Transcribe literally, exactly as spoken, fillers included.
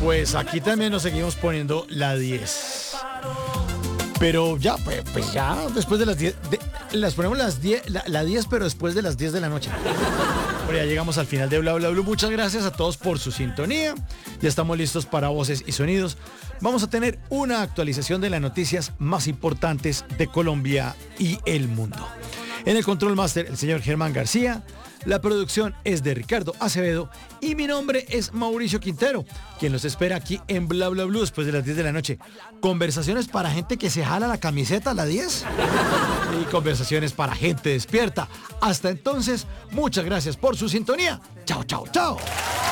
Pues aquí también nos seguimos poniendo la diez. Pero ya, pues, pues ya, después de las diez, de, las ponemos las diez, la, la diez, pero después de las diez de la noche. Pero ya llegamos al final de Bla Bla Blue. Muchas gracias a todos por su sintonía. Ya estamos listos para voces y sonidos. Vamos a tener una actualización de las noticias más importantes de Colombia y el mundo. En el Control Master, el señor Germán García. La producción es de Ricardo Acevedo y mi nombre es Mauricio Quintero, quien los espera aquí en Bla Bla Blue después de las diez de la noche. Conversaciones para gente que se jala la camiseta a las diez y conversaciones para gente despierta. Hasta entonces, muchas gracias por su sintonía. Chao, chao, chao.